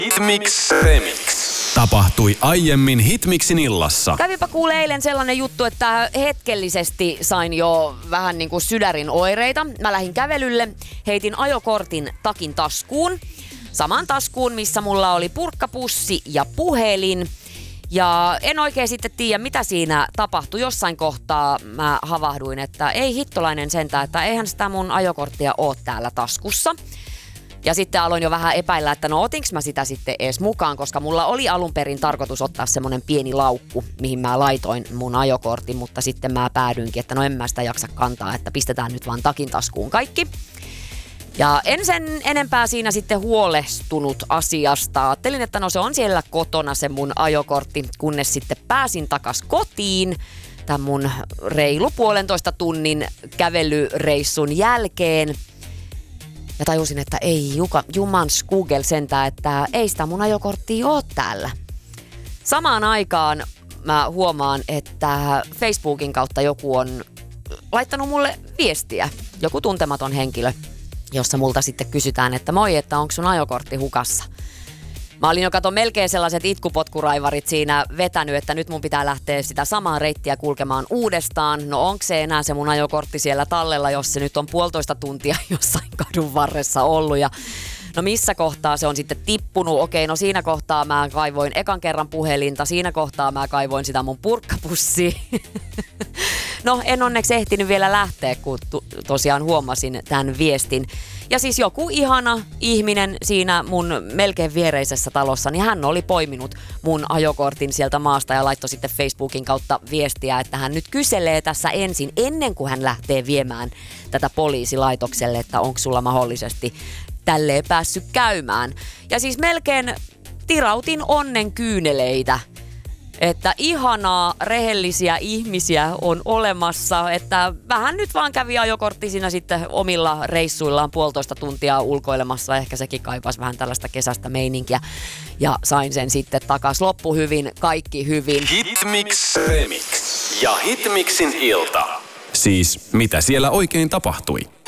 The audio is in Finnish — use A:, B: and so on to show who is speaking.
A: Hitmix Remix. Tapahtui aiemmin Hitmixin illassa.
B: Kävipä kuule eilen sellainen juttu, että hetkellisesti sain jo vähän niin kuin sydärin oireita. Mä lähdin kävelylle, heitin ajokortin takin taskuun. Samaan taskuun, missä mulla oli purkkapussi ja puhelin. Ja en oikein sitten tiedä, mitä siinä tapahtui. Jossain kohtaa mä havahduin, että ei hittolainen sentään, että eihän sitä mun ajokorttia oo täällä taskussa. Ja sitten aloin jo vähän epäillä, että no otinks mä sitä sitten ees mukaan, koska mulla oli alun perin tarkoitus ottaa semmonen pieni laukku, mihin mä laitoin mun ajokortin, mutta sitten mä päädyinkin, että no en mä sitä jaksa kantaa, että pistetään nyt vaan takin taskuun kaikki. Ja en sen enempää siinä sitten huolestunut asiasta. Ajattelin, että no se on siellä kotona se mun ajokortti, kunnes sitten pääsin takas kotiin tämän mun reilu 1,5 tunnin kävelyreissun jälkeen. Ja tajusin, että ei jumans Google sentään, että ei sitä mun ajokorttia oo täällä. Samaan aikaan mä huomaan, että Facebookin kautta joku on laittanut mulle viestiä, joku tuntematon henkilö, jossa multa sitten kysytään, että moi, että onko sun ajokortti hukassa. Mä olin jo melkein sellaiset itkupotkuraivarit siinä vetänyt, että nyt mun pitää lähteä sitä samaa reittiä kulkemaan uudestaan. No onko se enää se mun ajokortti siellä tallella, jos se nyt on 1,5 tuntia jossain kadun varressa ollut ja no missä kohtaa se on sitten tippunut? Okei, no siinä kohtaa mä kaivoin ekan kerran puhelinta, siinä kohtaa mä kaivoin sitä mun purkkapussia. No en onneksi ehtinyt vielä lähteä, kun tosiaan huomasin tämän viestin. Ja siis joku ihana ihminen siinä mun melkein viereisessä talossa, niin hän oli poiminut mun ajokortin sieltä maasta ja laittoi sitten Facebookin kautta viestiä, että hän nyt kyselee tässä ensin, ennen kuin hän lähtee viemään tätä poliisilaitokselle, että onko sulla mahdollisesti tälleen päässyt käymään. Ja siis melkein tirautin onnen kyyneleitä, että ihanaa, rehellisiä ihmisiä on olemassa, että vähän nyt vaan kävi ajokortti siinä sitten omilla reissuillaan 1,5 tuntia ulkoilemassa. Ehkä sekin kaipasi vähän tällaista kesästä meininkiä ja sain sen sitten takas. Loppu hyvin, kaikki hyvin.
A: Hitmix Remix ja Hitmixin ilta. Siis mitä siellä oikein tapahtui?